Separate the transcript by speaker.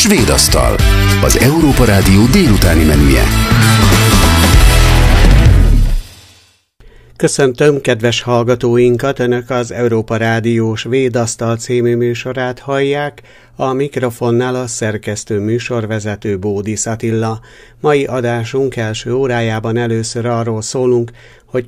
Speaker 1: Svédasztal, az Európa Rádió délutáni menüje.
Speaker 2: Köszöntöm kedves hallgatóinkat, Önök az Európa Rádió Svédasztal című műsorát hallják, a mikrofonnál a szerkesztő műsorvezető Bódis Attila. Mai adásunk első órájában először arról szólunk, hogy